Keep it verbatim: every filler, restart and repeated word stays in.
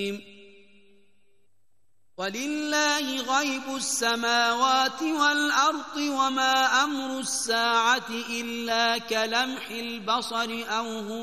ولله غيب السماوات والأرض وما أمر الساعة إلا كلمح البصر أو هو